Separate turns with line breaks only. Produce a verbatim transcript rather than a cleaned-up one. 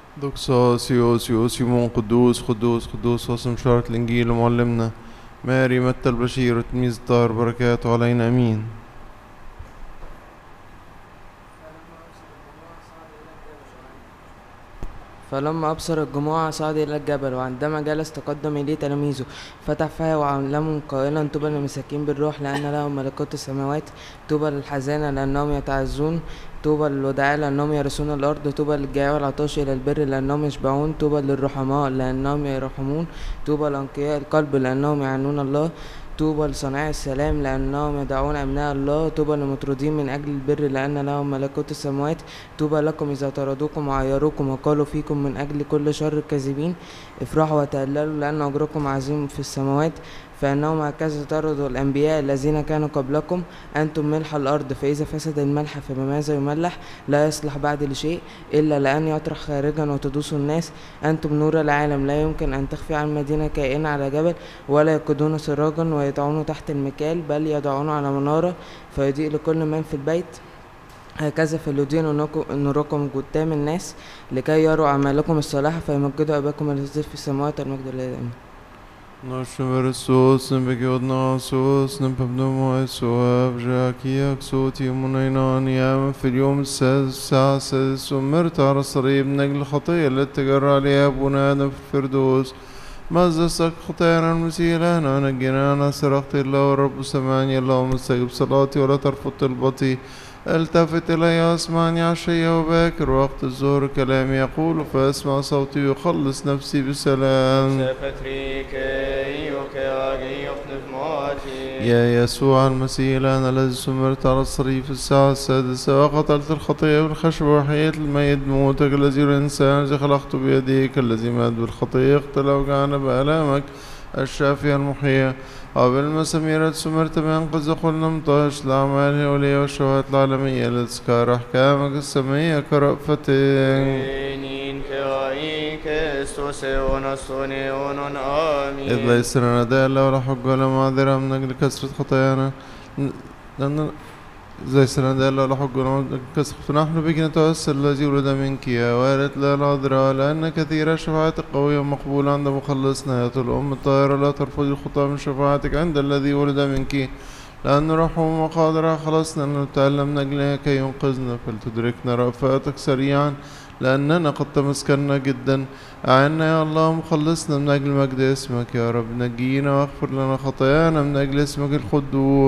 دوكساس يوس يوس يمون قدوس قدوس قدوس واسم شارة الإنجيل ومعلمنا ماري متى البشير وتلميذ الطاهر بركاته علينا أمين.
فلما أبصر الجموع صعد إلى الجبل، وعندما جلس تقدم إليه تلاميذه فتح فاه وعلمهم قائلا: طوبى للمساكين بالروح لأن لهم ملكوت السماوات، طوبى للحزانة لأنهم يتعزون، طوبى للودعاء لأنهم يرثون الأرض، طوبى للجائع والعطاش إلى البر لأنهم يشبعون، طوبى للرحماء لأنهم يرحمون، طوبى لأنقياء القلب لأنهم يعانون الله، طوبى لصناع السلام لأنهم يدعون أبناء الله، طوبى للمطرودين من أجل البر لأن لهم ملكوت السماوات، طوبى لكم إذا طردوكم وعيروكم وقالوا فيكم من أجل كل شر كاذبين، افرحوا وتهللوا لأن أجركم عظيم في السماوات، فإنهم هكذا طردوا الأنبياء الذين كانوا قبلكم. أنتم ملح الأرض، فإذا فسد الملح فبماذا يملح؟ لا يصلح بعد لشيء إلا لأن يطرح خارجا وتدوس الناس. أنتم نور العالم، لا يمكن أن تخفي عن مدينة كائنة على جبل، ولا يقودون سراجا ويضعونه تحت المكيال، بل يضعونه على منارة فيضيء لكل من في البيت. هكذا فليدين نوركم قدام الناس لكي يروا أعمالكم الصالحة فيمجدوا أباكم الذي في السماوات. المجد لله دائما.
Nashmer sos nbekjod nasos nbebdemo esov جاكيك صوتي منينان يا في اليوم السادس سمرت على الصليب من أجل الخطية التي جرى عليها أبونا آدم في الفردوس. مزسك خطايانا المسيح لنا نجينا أنا صرخت الله والرب سمعني اللهم استجب صلاتي ولا ترفض طلبتي. التفت إلي أسمعني عشية وباكر وقت الظهر كلامي يقول فأسمع صوتي يخلص نفسي بسلام. يا يسوع المسيح الآن الذي سمرت على الصليب في الساعة السادسة وقتلت الخطية بالخشب وحياة الميت بموتك الذي الإنسان الذي خلقته بيديك الذي مات بالخطية اقتل وجعنا بآلامك الشافية المحية وبالمسامير سمرت بأنقذ قلنا مطاش الأعمال الأولية والشهوات العالمية لتذكار أحكامك السمية كرأفتك. إذ ليس لنا دالة ولا حج ولا معذرة من أجل كثرة خطايانا لأن ليس لنا دالة ولا حج ولا معذرة كثرة فنحن بك نتوسل الذي ولد منك يا وارث لا العذراء لأن كثيرة شفاعتك قوية ومقبولة عند مخلصنا يا الأم الطاهرة لا ترفضي الخطاة من شفاعتك عند الذي ولد منك لأن رحوم وقادرة خلصنا أن نتعلم من أجلها كي ينقذنا فلتدركنا رأفاتك سريعا لأننا قد تمسكنا جدا. أعنا يا الله مخلصنا من أجل مجد اسمك يا رب نجينا واغفر لنا خطايانا من أجل اسمك القدوس.